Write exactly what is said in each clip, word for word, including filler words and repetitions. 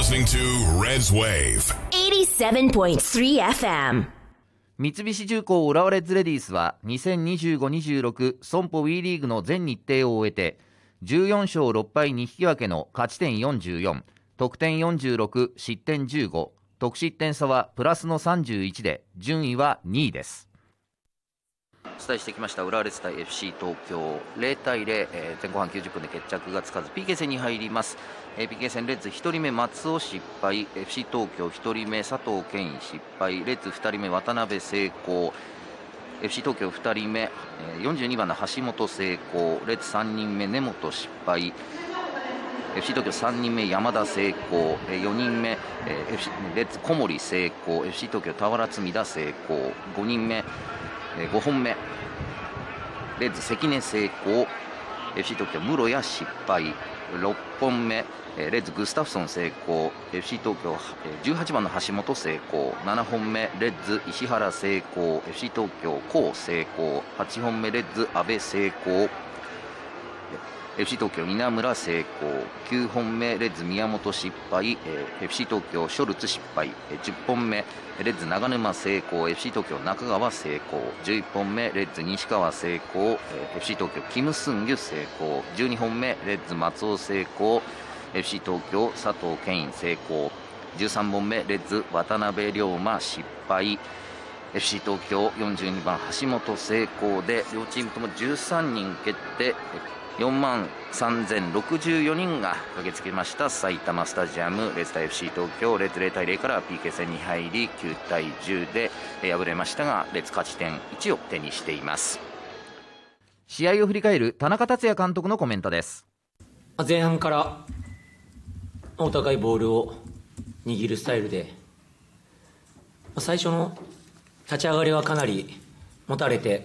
listening to Reds Wave エイティセブンポイントスリーエフエム。 三菱重工浦和レッズレディースはにせんにじゅうご にじゅうろく 損保 WE リーグの全日程を終えてじゅうよんしょうろっぱいに引き分けの勝ち点よんじゅうよん、得点よんじゅうろく、失点じゅうご、得失点差はプラスのさんじゅういちで順位はにいです。お伝えしてきました浦和レッズ対 エフシー 東京ゼロたいゼロ、えー、前後半きゅうじゅっぷんで決着がつかず ピーケー 戦に入ります。えー、ピーケー 戦レッズひとりめ松尾失敗、 エフシー 東京ひとりめ佐藤健失敗、レッズふたりめ渡辺成功、 エフシー 東京ふたりめ、えー、よんじゅうにばんの橋本成功、レッズさんにんめ根本失敗、 エフシー 東京さんにんめ山田成功、えー、よにんめ、えー、エフシー レッズ小森成功、 エフシー 東京俵積田成功、ごにんめ、えー、ごほんめレッズ関根成功、 エフシー 東京室谷失敗、ろっぽんめレッズグスタフソン成功、 エフシー 東京じゅうはちばんの橋本成功、ななほんめレッズ石原成功、 エフシー 東京高成功、はちほんめレッズ阿部成功、エフシー 東京稲村成功、きゅうほんめレッズ宮本失敗、エフシー 東京ショルツ失敗、じゅっぽんめレッズ長沼成功、 エフシー 東京中川成功、じゅういっぽんめレッズ西川成功、 エフシー 東京キムスンギュ成功、じゅうにほんめレッズ松尾成功、 エフシー 東京佐藤健成功、じゅうさんぼんめレッズ渡辺龍馬失敗、 エフシー 東京よんじゅうにばん橋本成功で両チームともじゅうさんにん決定、よんまんさんぜんろくじゅうよにんが駆けつけました埼玉スタジアム。レッズ対 エフシー 東京、レッズゼロたいゼロから ピーケー 戦に入りきゅうたいじゅうで敗れましたが、レッズ勝ち点いちを手にしています。試合を振り返る田中達也監督のコメントです。 前半からお互いボールを握るスタイルで、最初の立ち上がりはかなり持たれて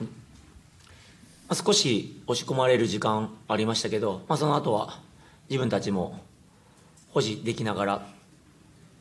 少し押し込まれる時間ありましたけど、まあ、その後は自分たちも保持できながら